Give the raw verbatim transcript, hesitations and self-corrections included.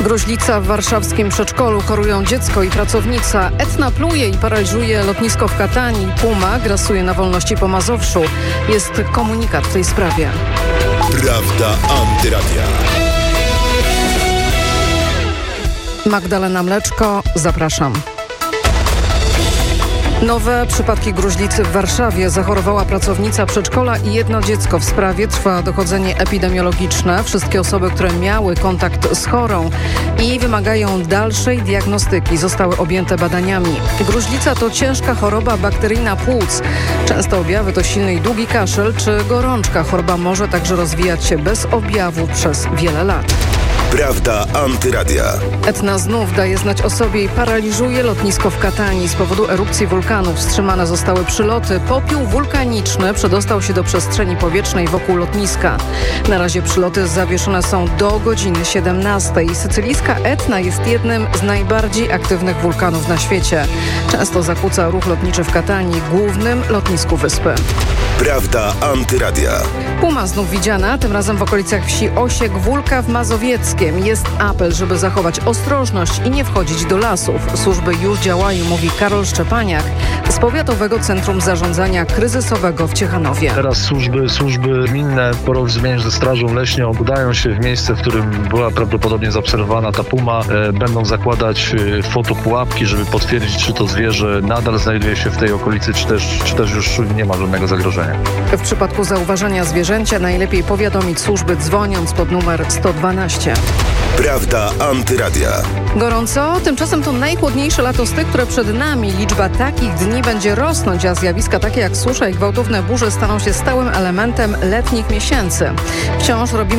Gruźlica w warszawskim przedszkolu, chorują dziecko i pracownica. Etna pluje i paraliżuje lotnisko w Katani. Puma grasuje na wolności po Mazowszu. Jest komunikat w tej sprawie. Prawda Antyradia. Magdalena Mleczko, zapraszam. Nowe przypadki gruźlicy w Warszawie. Zachorowała pracownica przedszkola i jedno dziecko. W sprawie trwa dochodzenie epidemiologiczne. Wszystkie osoby, które miały kontakt z chorą i wymagają dalszej diagnostyki, zostały objęte badaniami. Gruźlica to ciężka choroba bakteryjna płuc. Często objawy to silny i długi kaszel czy gorączka. Choroba może także rozwijać się bez objawów przez wiele lat. Prawda Antyradia. Etna znów daje znać o sobie i paraliżuje lotnisko w Katani. Z powodu erupcji wulkanów wstrzymane zostały przyloty. Popiół wulkaniczny przedostał się do przestrzeni powietrznej wokół lotniska. Na razie przyloty zawieszone są do godziny siedemnastej. Sycylijska Etna jest jednym z najbardziej aktywnych wulkanów na świecie. Często zakłóca ruch lotniczy w Katani, głównym lotnisku wyspy. Prawda Antyradia. Puma znów widziana, tym razem w okolicach wsi Osiek Wólka w Mazowieckiem. Jest apel, żeby zachować ostrożność i nie wchodzić do lasów. Służby już działają, mówi Karol Szczepaniak z Powiatowego Centrum Zarządzania Kryzysowego w Ciechanowie. Teraz służby, służby gminne w porozumieniu ze Strażą Leśną udają się w miejsce, w którym była prawdopodobnie zaobserwowana ta puma. E, będą zakładać e, fotopułapki, żeby potwierdzić, czy to zwierzę nadal znajduje się w tej okolicy, czy też, czy też już nie ma żadnego zagrożenia. W przypadku zauważenia zwierzęcia najlepiej powiadomić służby, dzwoniąc pod numer sto dwanaście. Prawda Antyradia. Gorąco? Tymczasem to najchłodniejsze lato z tych, które przed nami. Liczba takich dni będzie rosnąć, a zjawiska takie jak susza i gwałtowne burze staną się stałym elementem letnich miesięcy. Wciąż robimy